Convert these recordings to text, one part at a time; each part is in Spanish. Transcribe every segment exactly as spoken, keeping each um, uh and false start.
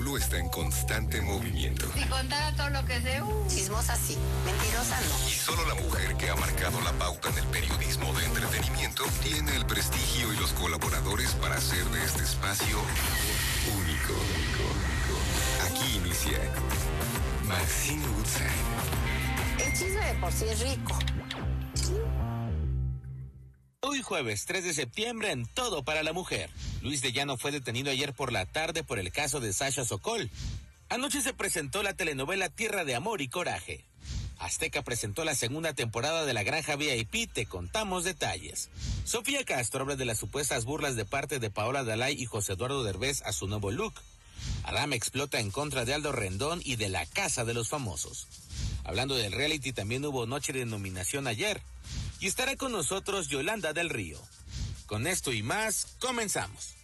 espectáculo está en constante movimiento. Si contara todo lo que sé, uh. chismosa sí, mentirosa no. Y solo la mujer que ha marcado la pauta en el periodismo de entretenimiento tiene el prestigio y los colaboradores para hacer de este espacio único. Aquí inicia Maxine Woodside. El chisme de por sí es rico. Hoy jueves tres de septiembre en Todo para la Mujer. Luis de Llano fue detenido ayer por la tarde por el caso de Sasha Sokol. Anoche se presentó la telenovela Tierra de Amor y Coraje. Azteca presentó la segunda temporada de La Granja V I P, te contamos detalles. Sofía Castro habla de las supuestas burlas de parte de Paola Dalai y José Eduardo Derbez a su nuevo look. Adame explota en contra de Aldo Rendón y de La Casa de los Famosos. Hablando del reality, también hubo noche de nominación ayer. Y estará con nosotros Yolanda del Río. Con esto y más, comenzamos.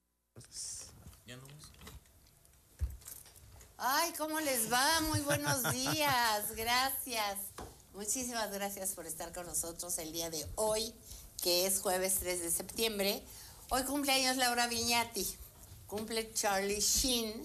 Ay, ¿cómo les va? Muy buenos días, gracias. Muchísimas gracias por estar con nosotros el día de hoy, que es jueves tres de septiembre. Hoy cumpleaños Laura Viñati, cumple Charlie Sheen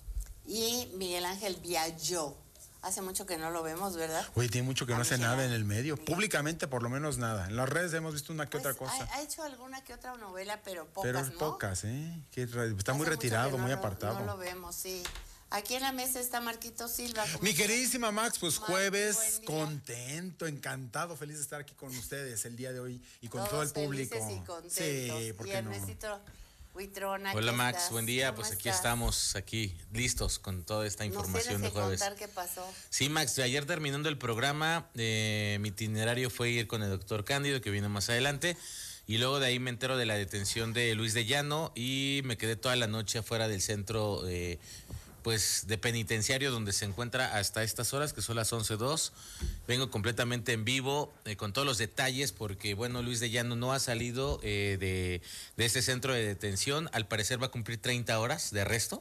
y Miguel Ángel Biagio. Hace mucho que no lo vemos, ¿verdad? Oye, tiene mucho que no hace nada en el medio. Públicamente, por lo menos, nada. En las redes hemos visto una que pues otra cosa. Ha, ha hecho alguna que otra novela, pero pocas, pero ¿no? pocas, ¿eh? Que está Hace muy retirado, no muy lo, apartado. No lo vemos, sí. Aquí en la mesa está Marquito Silva. Mi queridísima Max, pues Max, jueves, contento, encantado, feliz de estar aquí con ustedes el día de hoy y con Todos todo el público. Felices y contentos. Sí, ¿por y qué no? Ernesito Huitrona. Hola Max, estás? buen día, pues aquí estás? estamos, aquí, listos con toda esta información Nos de jueves. Contar qué pasó. Sí, Max, ayer terminando el programa, eh, mi itinerario fue ir con el doctor Cándido, que viene más adelante, y luego de ahí me entero de la detención de Luis de Llano y me quedé toda la noche afuera del centro eh, pues de penitenciario donde se encuentra hasta estas horas, que son las once dos. Vengo completamente en vivo eh, con todos los detalles porque, bueno, Luis de Llano no ha salido eh, de, de este centro de detención. Al parecer va a cumplir treinta horas de arresto.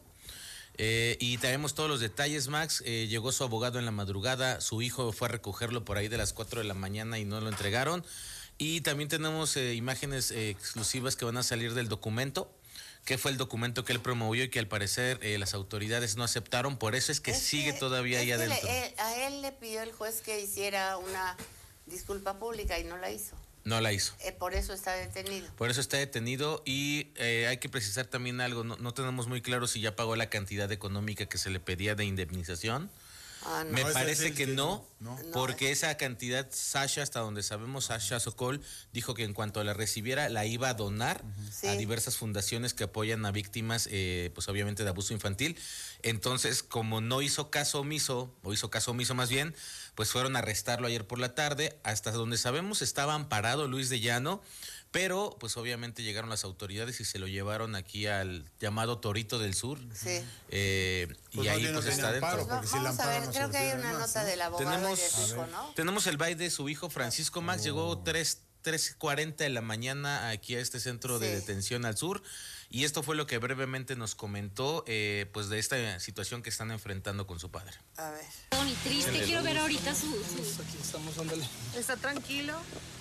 Eh, y tenemos todos los detalles, Max. Eh, llegó su abogado en la madrugada, su hijo fue a recogerlo por ahí de las cuatro de la mañana y no lo entregaron. Y también tenemos eh, imágenes eh, exclusivas que van a salir del documento, que fue el documento que él promovió y que al parecer eh, las autoridades no aceptaron, por eso es que es sigue que, todavía ahí adentro. Le, eh, a él le pidió el juez que hiciera una disculpa pública y no la hizo. No la hizo. Eh, por eso está detenido. Por eso está detenido y eh, hay que precisar también algo, no, no tenemos muy claro si ya pagó la cantidad económica que se le pedía de indemnización. Ah, no. Me No, parece es que, que no, no, porque esa cantidad, Sasha, hasta donde sabemos, Sasha Sokol dijo que en cuanto la recibiera, la iba a donar uh-huh. sí. a diversas fundaciones que apoyan a víctimas, eh, pues obviamente de abuso infantil. Entonces, como no hizo caso omiso, o hizo caso omiso más bien, pues fueron a arrestarlo ayer por la tarde. Hasta donde sabemos estaba amparado Luis de Llano, pero pues obviamente llegaron las autoridades y se lo llevaron aquí al llamado Torito del Sur. Sí. Eh, pues y ahí pues está dentro. Pues va, vamos a ver, creo que hay una más, nota ¿no? del abogado tenemos, y de su hijo, ¿no? Tenemos el baile de su hijo Francisco Max, oh. llegó tres cuarenta de la mañana aquí a este centro sí. de detención al sur, y esto fue lo que brevemente nos comentó eh, pues de esta situación que están enfrentando con su padre. A ver. Muy triste, quiero ver ahorita su... su... Aquí estamos dándole. ¿Está tranquilo?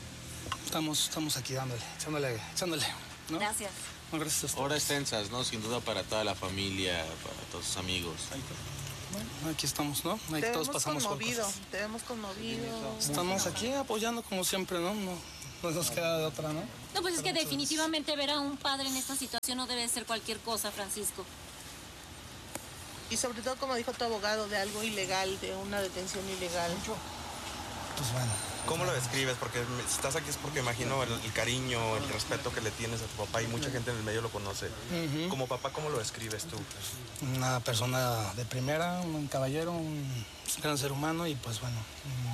Estamos, estamos aquí dándole, echándole, echándole, ¿no? Gracias. No, gracias. Horas tensas, ¿no? Sin duda para toda la familia, para todos sus amigos. Bueno, aquí estamos, ¿no? Ahí te todos vemos pasamos conmovido, por cosas. te vemos conmovido. Estamos aquí apoyando como siempre, ¿no? No, no nos queda de otra, ¿no? No, pues es que definitivamente ver a un padre en esta situación no debe ser cualquier cosa, Francisco. Y sobre todo, como dijo tu abogado, de algo ilegal, de una detención ilegal. Pues bueno. ¿Cómo lo describes? Porque si estás aquí es porque imagino el, el cariño, el respeto que le tienes a tu papá y mucha gente en el medio lo conoce. Uh-huh. Como papá, ¿cómo lo describes tú? Una persona de primera, un caballero, un gran ser humano y pues bueno,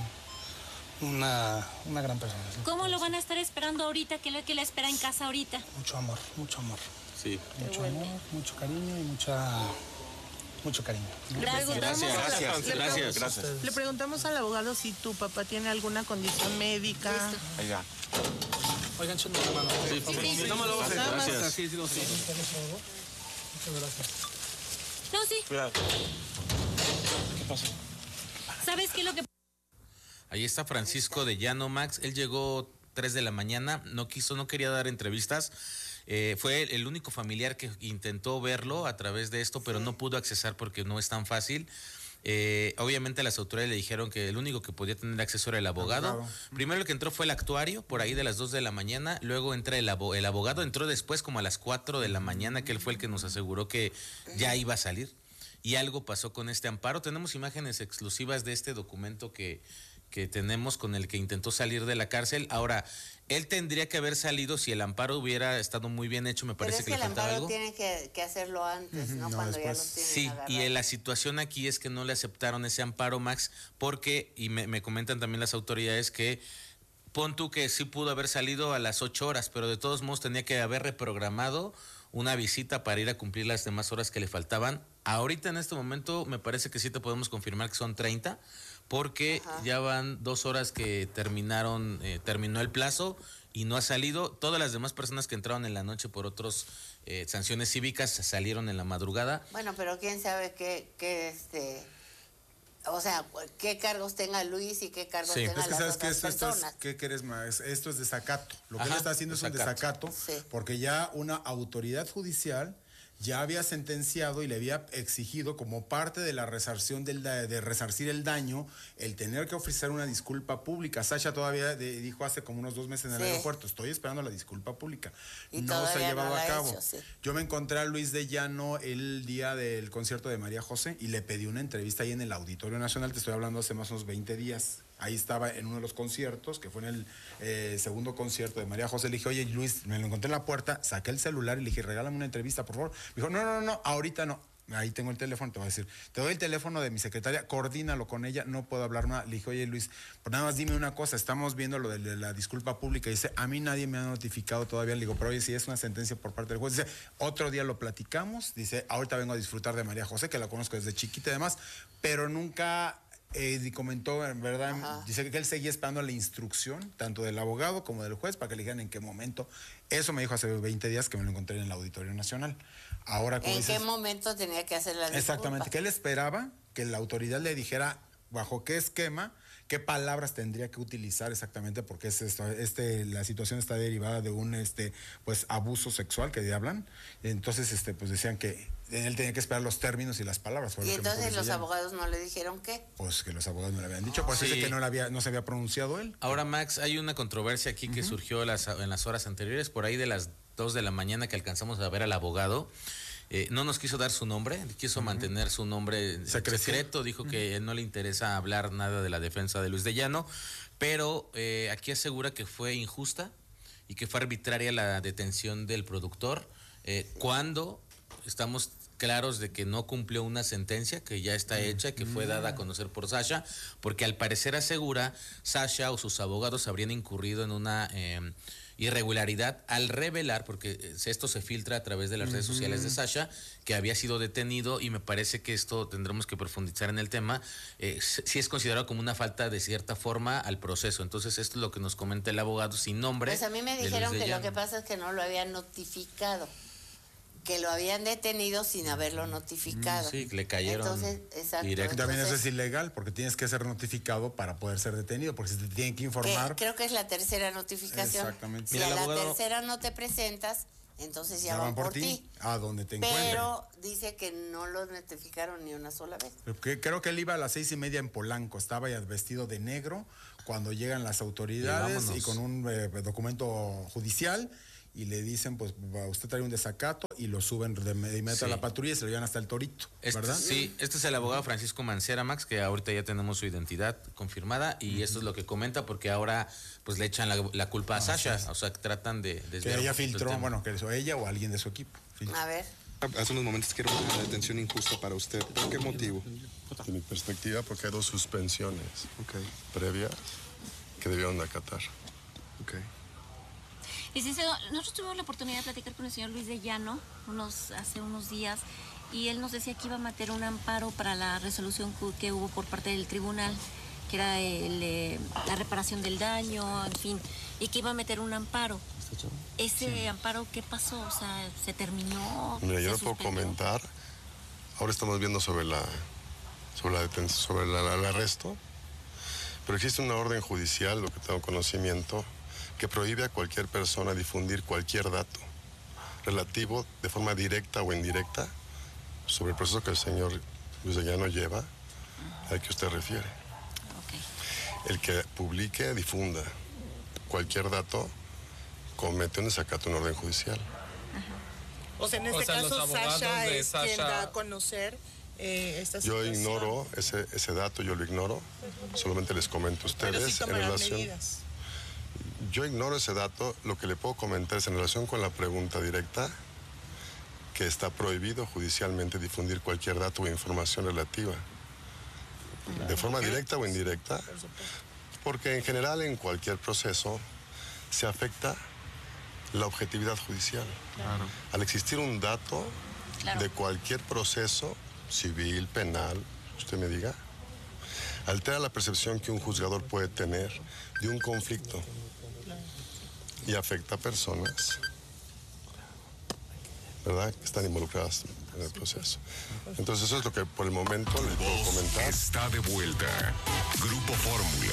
una, una gran persona. ¿Sí? ¿Cómo lo van a estar esperando ahorita? ¿Qué le, qué le espera en casa ahorita? Mucho amor, mucho amor. Sí. Mucho amor, mucho cariño y mucha... Mucho cariño. Gracias. Gracias, gracias, le, gracias, gracias. Le preguntamos al abogado si tu papá tiene alguna condición médica. Listo. Ahí va. Oigan, chendo la mano. Sí, sí, sí, sí. No me lo vas a hacer. Gracias. Sí, sí, no, sí. Muchas gracias. No, sí. Cuidado. ¿Qué pasa? ¿Sabes qué es lo que...? Ahí está Francisco de Llano, Max. Él llegó tres de la mañana, no quiso, no quería dar entrevistas. Eh, fue el, el único familiar que intentó verlo a través de esto, pero sí. no pudo accesar porque no es tan fácil. Eh, obviamente las autoridades le dijeron que el único que podía tener acceso era el abogado. abogado. Primero el que entró fue el actuario, por ahí de las dos de la mañana, luego entra el, abo el abogado, entró después como a las cuatro de la mañana, que él fue el que nos aseguró que ya iba a salir. Y algo pasó con este amparo. Tenemos imágenes exclusivas de este documento que, que tenemos con el que intentó salir de la cárcel. Ahora, él tendría que haber salido si el amparo hubiera estado muy bien hecho, me parece que, que le faltaba algo. Pero es que el amparo tiene que, que hacerlo antes, ¿no? no Cuando después. ya lo tienen Sí, agarrado. y la situación aquí es que no le aceptaron ese amparo, Max, porque, y me, me comentan también las autoridades que pon tú que sí pudo haber salido a las ocho horas, pero de todos modos tenía que haber reprogramado una visita para ir a cumplir las demás horas que le faltaban. Ahorita en este momento me parece que sí te podemos confirmar que son treinta, porque Ajá. ya van dos horas que terminaron, eh, terminó el plazo y no ha salido. Todas las demás personas que entraron en la noche por otras eh, sanciones cívicas salieron en la madrugada. Bueno, pero quién sabe qué, qué este... O sea, qué cargos tenga Luis y qué cargos sí. tenga es que las sabes otras que esto, personas. Esto es, ¿qué quieres más? Esto es desacato. Lo que Ajá, él está haciendo desacato. es un desacato, sí. porque ya una autoridad judicial ya había sentenciado y le había exigido como parte de la resarción del da de resarcir el daño, el tener que ofrecer una disculpa pública. Sasha todavía de, dijo hace como unos dos meses en el sí. aeropuerto, estoy esperando la disculpa pública. Y no se ha llevado no a cabo. hecho, sí. Yo me encontré a Luis de Llano el día del concierto de María José y le pedí una entrevista ahí en el Auditorio Nacional, te estoy hablando hace más o menos veinte días. Ahí estaba en uno de los conciertos, que fue en el eh, segundo concierto de María José. Le dije, oye, Luis, me lo encontré en la puerta, saqué el celular y le dije, regálame una entrevista, por favor. Me dijo, no, no, no, ahorita no. Ahí tengo el teléfono, te voy a decir. Te doy el teléfono de mi secretaria, coordínalo con ella, no puedo hablar nada. Le dije, oye, Luis, pues nada más dime una cosa, estamos viendo lo de la disculpa pública. Y dice, a mí nadie me ha notificado todavía. Le digo, pero oye, si es una sentencia por parte del juez. Dice, otro día lo platicamos. Dice, ahorita vengo a disfrutar de María José, que la conozco desde chiquita y demás, pero nunca... Eh, y comentó, en verdad, Ajá. dice que él seguía esperando la instrucción, tanto del abogado como del juez, para que le dijeran en qué momento. Eso me dijo hace veinte días que me lo encontré en el Auditorio Nacional. Ahora, ¿En dices, qué momento tenía que hacer la disculpa? Exactamente, que él esperaba que la autoridad le dijera bajo qué esquema, qué palabras tendría que utilizar exactamente, porque es esto, este, la situación está derivada de un este, pues, abuso sexual que hablan. Entonces, este, pues decían que él tenía que esperar los términos y las palabras. ¿Y entonces los abogados no le dijeron qué? Pues que los abogados no le habían dicho, pues sí. dice que no, le había, no se había pronunciado él. Ahora, Max, hay una controversia aquí que uh-huh. surgió las, en las horas anteriores, por ahí de las dos de la mañana que alcanzamos a ver al abogado. Eh, no nos quiso dar su nombre, quiso uh-huh. mantener su nombre secreto, secreto dijo uh-huh. que no le interesa hablar nada de la defensa de Luis de Llano, pero eh, aquí asegura que fue injusta y que fue arbitraria la detención del productor, eh, cuando estamos claros de que no cumplió una sentencia que ya está hecha, que fue dada a conocer por Sasha, porque al parecer asegura Sasha o sus abogados habrían incurrido en una eh, irregularidad al revelar, porque esto se filtra a través de las uh-huh. redes sociales de Sasha, que había sido detenido, y me parece que esto tendremos que profundizar en el tema, eh, si es considerado como una falta de cierta forma al proceso. Entonces esto es lo que nos comenta el abogado sin nombre. Pues a mí me dijeron que lo que pasa es que no lo habían notificado, que lo habían detenido sin haberlo notificado. Sí, le cayeron. Entonces, exacto. Directo. También eso es ilegal, porque tienes que ser notificado para poder ser detenido, porque si te tienen que informar. Que creo que es la tercera notificación. Exactamente. Si Mira, a la abogado... tercera no te presentas, entonces ya, ya van, van por, por ti. ti. A donde te encuentren. Pero dice que no lo notificaron ni una sola vez. Porque creo que él iba a las seis y media en Polanco, estaba ya vestido de negro cuando llegan las autoridades y, y con un eh, documento judicial. Y le dicen, pues, usted trae un desacato, y lo suben de inmediato sí. a la patrulla y se lo llevan hasta el Torito, ¿verdad? Este, sí, este es el abogado Francisco Mancera, Max, que ahorita ya tenemos su identidad confirmada, y uh-huh. esto es lo que comenta, porque ahora pues le echan la, la culpa a ah, Sasha, sí. o sea, que tratan de desviar. Que ella filtró, bueno, que eso ella o alguien de su equipo. Filtró. A ver. Hace unos momentos que era una detención injusta para usted. ¿Por qué motivo? De mi perspectiva, porque hay dos suspensiones okay. previas que debieron de acatar. Okay. Licenciado, nosotros tuvimos la oportunidad de platicar con el señor Luis de Llano unos, hace unos días, y él nos decía que iba a meter un amparo para la resolución que hubo por parte del tribunal, que era el, eh, la reparación del daño, en fin, y que iba a meter un amparo. ¿Ese sí. amparo qué pasó? O sea, ¿se terminó? Mira, yo no puedo comentar. Ahora estamos viendo sobre la sobre la detención, sobre la, la, el arresto, pero existe una orden judicial, lo que tengo conocimiento, que prohíbe a cualquier persona difundir cualquier dato relativo de forma directa o indirecta sobre el proceso que el señor Luis de Llano lleva, al que usted refiere. Okay. El que publique, difunda cualquier dato, comete un desacato en orden judicial. O sea, en este O sea, los caso, abogados Sasha de es quien Sasha- da a conocer eh, esta Yo situación. ignoro ese, ese dato, yo lo ignoro. Solamente les comento a Pero ustedes sí en tomarán relación. medidas. Yo ignoro ese dato. Lo que le puedo comentar es en relación con la pregunta directa, que está prohibido judicialmente difundir cualquier dato o información relativa, de forma directa o indirecta, porque en general en cualquier proceso se afecta la objetividad judicial. Claro. Al existir un dato Claro. de cualquier proceso civil, penal, usted me diga, altera la percepción que un juzgador puede tener de un conflicto y afecta a personas, ¿verdad?, que están involucradas en el proceso. Entonces eso es lo que por el momento les puedo comentar. Está de vuelta. Grupo Fórmula.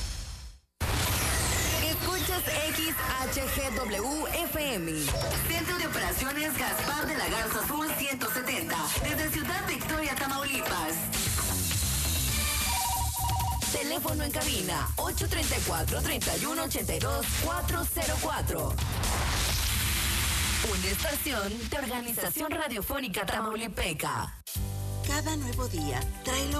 Escuchas X H G W F M. Centro de Operaciones Gaspar de la Garza Sur ciento setenta. Desde Ciudad Victoria, Tamaulipas. Teléfono en cabina ocho tres cuatro, tres uno ocho dos, cuatro cero cuatro. Una estación de Organización Radiofónica Tamaulipeca. Cada nuevo día trae la